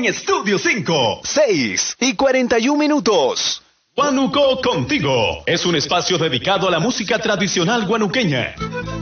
en Estudio 5. 6:41. Guanuco Contigo es un espacio dedicado a la música tradicional guanuqueña.